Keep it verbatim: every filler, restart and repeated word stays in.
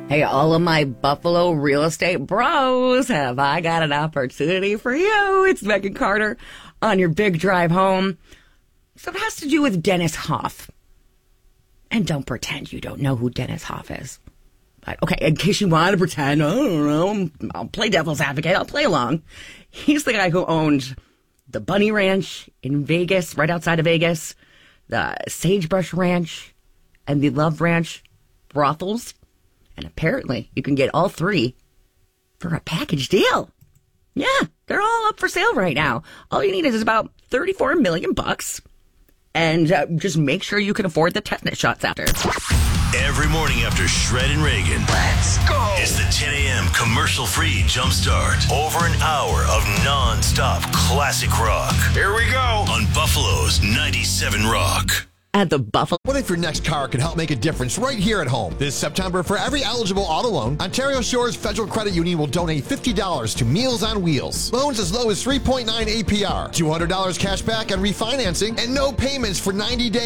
Hey, all of my Buffalo real estate bros, have I got an opportunity for you? It's Megan Carter on your big drive home. So it has to do with Dennis Hof. And don't pretend you don't know who Dennis Hof is. But, okay, in case you want to pretend, I don't know, I'll play devil's advocate, I'll play along. He's the guy who owned the Bunny Ranch in Vegas, right outside of Vegas, the Sagebrush Ranch, and the Love Ranch brothels. And apparently, you can get all three for a package deal. Yeah, they're all up for sale right now. All you need is about thirty-four million bucks. And uh, just make sure you can afford the tetanus shots after. Every morning after Shred and Reagan. Let's go. It's the ten a.m. commercial-free jumpstart. Over an hour of non-stop classic rock. Here we go. On Buffalo's ninety-seven Rock. At the Buffalo. What if your next car can help make a difference right here at home? This September, for every eligible auto loan, Ontario Shores Federal Credit Union will donate fifty dollars to Meals on Wheels. Loans as low as three point nine A P R, two hundred dollars cash back on refinancing, and no payments for ninety days.